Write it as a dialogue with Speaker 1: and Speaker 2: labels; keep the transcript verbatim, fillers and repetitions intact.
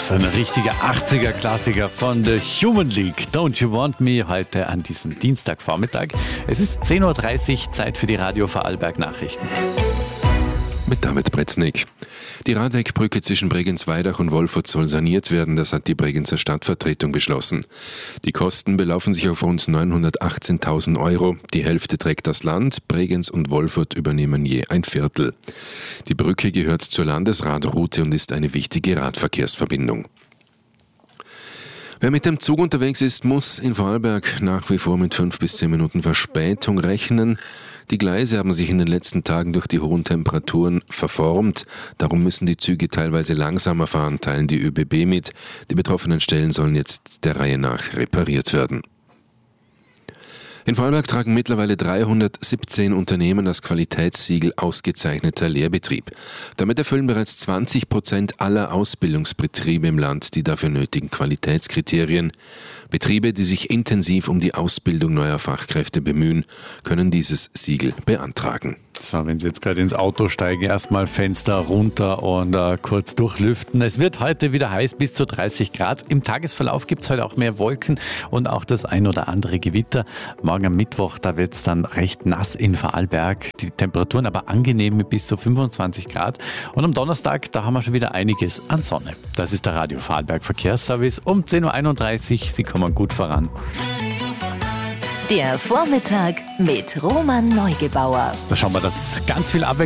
Speaker 1: So ein richtiger achtziger-Klassiker von The Human League. Don't You Want Me heute an diesem Dienstagvormittag. Es ist zehn Uhr dreißig, Zeit für die Radio Vorarlberg Nachrichten.
Speaker 2: Mit David Bretznik. Die Radegbrücke zwischen Bregenz-Weidach und Wolfurt soll saniert werden, das hat die Bregenzer Stadtvertretung beschlossen. Die Kosten belaufen sich auf rund neunhundertachtzehntausend Euro. Die Hälfte trägt das Land, Bregenz und Wolfurt übernehmen je ein Viertel. Die Brücke gehört zur Landesradroute und ist eine wichtige Radverkehrsverbindung. Wer mit dem Zug unterwegs ist, muss in Vorarlberg nach wie vor mit fünf bis zehn Minuten Verspätung rechnen. Die Gleise haben sich in den letzten Tagen durch die hohen Temperaturen verformt. Darum müssen die Züge teilweise langsamer fahren, teilen die ÖBB mit. Die betroffenen Stellen sollen jetzt der Reihe nach repariert werden. In Vorarlberg tragen mittlerweile dreihundertsiebzehn Unternehmen das Qualitätssiegel ausgezeichneter Lehrbetrieb. Damit erfüllen bereits zwanzig Prozent aller Ausbildungsbetriebe im Land die dafür nötigen Qualitätskriterien. Betriebe, die sich intensiv um die Ausbildung neuer Fachkräfte bemühen, können dieses Siegel beantragen.
Speaker 1: So, wenn Sie jetzt gerade ins Auto steigen, erstmal Fenster runter und uh, kurz durchlüften. Es wird heute wieder heiß, bis zu dreißig Grad. Im Tagesverlauf gibt es heute auch mehr Wolken und auch das ein oder andere Gewitter. Morgen am Mittwoch, da wird es dann recht nass in Vorarlberg. Die Temperaturen aber angenehm mit bis zu fünfundzwanzig Grad. Und am Donnerstag, da haben wir schon wieder einiges an Sonne. Das ist der Radio Vorarlberg Verkehrsservice um zehn Uhr einunddreißig. Sie kommen gut voran.
Speaker 3: Der Vormittag mit Roman Neugebauer.
Speaker 1: Da schauen wir, dass ganz viel Abwechslung